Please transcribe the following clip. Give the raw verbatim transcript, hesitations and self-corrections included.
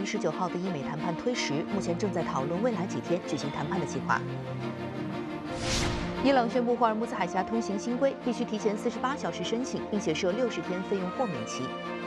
十九号的伊美谈判推迟，目前正在讨论未来几天举行谈判的计划。伊朗宣布霍尔木兹海峡通行新规，必须提前四十八小时申请，并且设六十天费用豁免期。